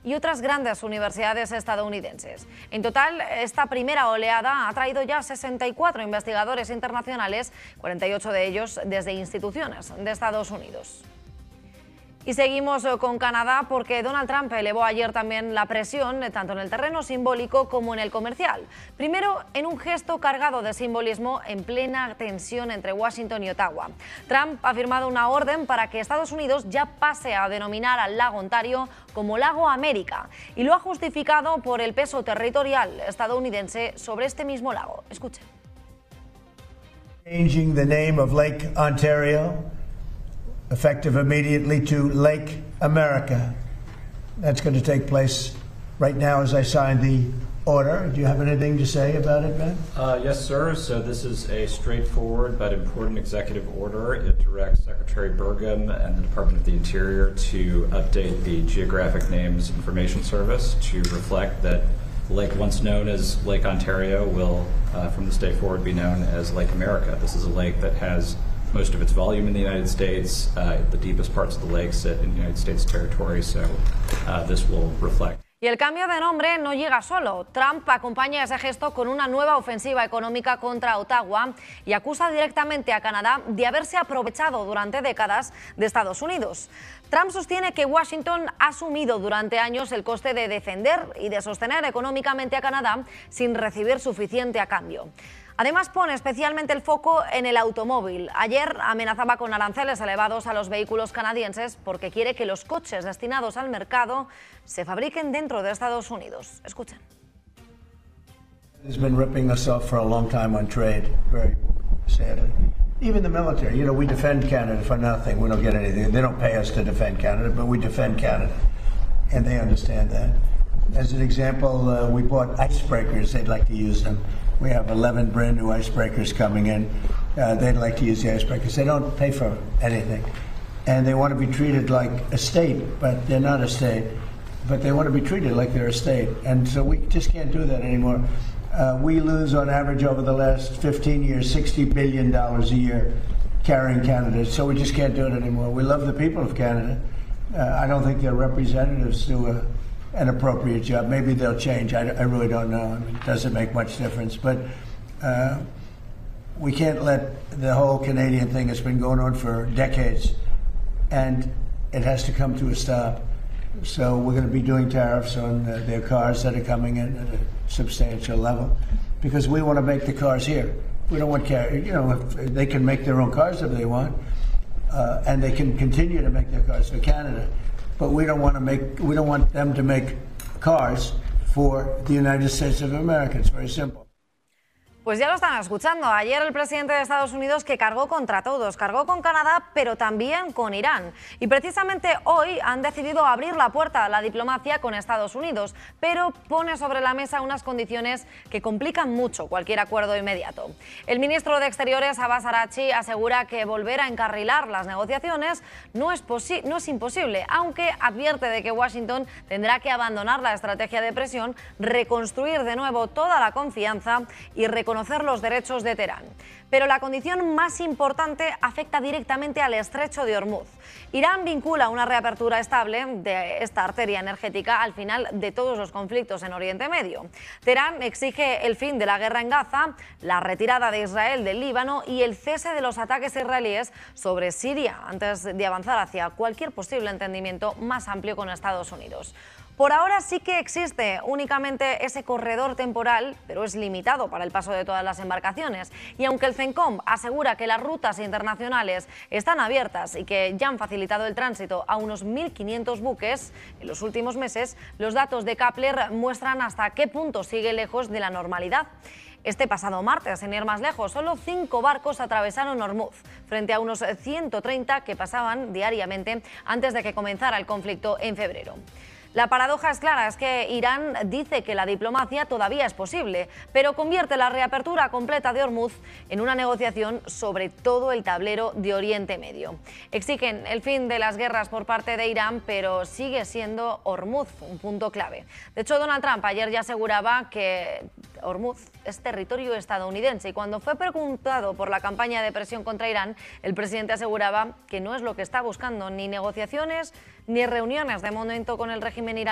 y otras grandes universidades estadounidenses. En total, esta primera oleada ha traído ya 64 investigadores internacionales, 48 de ellos desde instituciones de Estados Unidos. Y seguimos con Canadá porque Donald Trump elevó ayer también la presión tanto en el terreno simbólico como en el comercial. Primero, en un gesto cargado de simbolismo en plena tensión entre Washington y Ottawa. Trump ha firmado una orden para que Estados Unidos ya pase a denominar al lago Ontario como Lago América y lo ha justificado por el peso territorial estadounidense sobre este mismo lago. Escuchen. Changing the name of Lake Ontario, effective immediately, to Lake America. That's going to take place right now as I sign the order. Do you have anything to say about it, Ben? Yes, sir. So this is a straightforward but important executive order. It directs Secretary Burgum and the Department of the Interior to update the Geographic Names Information Service to reflect that the lake once known as Lake Ontario will, from this day forward, be known as Lake America. This is a lake that has most of its volume in the United States. The deepest parts of the lake sit in United States territory, so this will reflect. Y el cambio de nombre no llega solo. Trump acompaña ese gesto con una nueva ofensiva económica contra Ottawa y acusa directamente a Canadá de haberse aprovechado durante décadas de Estados Unidos. Trump sostiene que Washington ha asumido durante años el coste de defender y de sostener económicamente a Canadá sin recibir suficiente a cambio. Además, pone especialmente el foco en el automóvil. Ayer amenazaba con aranceles elevados a los vehículos canadienses porque quiere que los coches destinados al mercado se fabriquen dentro de Estados Unidos. Escuchen. Has been ripping us off for a long time on trade, very sadly. Even the military, you know, we defend Canada for nothing. We don't get anything. They don't pay us to defend Canada, but we defend Canada, and they understand that. As an example, we bought icebreakers. They'd like to use them. We have 11 brand new icebreakers coming in. They'd like to use the icebreakers. They don't pay for anything. And they want to be treated like a state, but they're not a state. But they want to be treated like they're a state. And so we just can't do that anymore. We lose on average over the last 15 years $60 billion a year carrying Canada. So we just can't do it anymore. We love the people of Canada. I don't think their representatives do an appropriate job. Maybe they'll change. I really don't know. I mean, it doesn't make much difference. But we can't let the whole Canadian thing that's been going on for decades, and it has to come to a stop. So we're going to be doing tariffs on their cars that are coming in at a substantial level because we want to make the cars here. We don't want, you know, if they can make their own cars if they want, and they can continue to make their cars for Canada. But we don't want them to make cars for the United States of America. It's very simple. Pues ya lo están escuchando. Ayer el presidente de Estados Unidos que cargó contra todos, cargó con Canadá, pero también con Irán. Y precisamente hoy han decidido abrir la puerta a la diplomacia con Estados Unidos, pero pone sobre la mesa unas condiciones que complican mucho cualquier acuerdo inmediato. El ministro de Exteriores, Abbas Araghchi, asegura que volver a encarrilar las negociaciones no es imposible, aunque advierte de que Washington tendrá que abandonar la estrategia de presión, reconstruir de nuevo toda la confianza y reconocer los derechos de Teherán. Pero la condición más importante afecta directamente al estrecho de Hormuz. Irán vincula una reapertura estable de esta arteria energética al final de todos los conflictos en Oriente Medio. Teherán exige el fin de la guerra en Gaza, la retirada de Israel del Líbano y el cese de los ataques israelíes sobre Siria antes de avanzar hacia cualquier posible entendimiento más amplio con Estados Unidos. Por ahora sí que existe únicamente ese corredor temporal, pero es limitado para el paso de todas las embarcaciones. Y aunque el CENCOM asegura que las rutas internacionales están abiertas y que ya han facilitado el tránsito a unos 1.500 buques en los últimos meses, los datos de Kpler muestran hasta qué punto sigue lejos de la normalidad. Este pasado martes, sin ir más lejos, solo 5 barcos atravesaron Hormuz, frente a unos 130 que pasaban diariamente antes de que comenzara el conflicto en febrero. La paradoja es clara, es que Irán dice que la diplomacia todavía es posible, pero convierte la reapertura completa de Hormuz en una negociación sobre todo el tablero de Oriente Medio. Exigen el fin de las guerras por parte de Irán, pero sigue siendo Hormuz un punto clave. De hecho, Donald Trump ayer ya aseguraba que Hormuz es territorio estadounidense y cuando fue preguntado por la campaña de presión contra Irán, el presidente aseguraba que no es lo que está buscando, ni negociaciones ni reuniones de momento con el régimen iraní.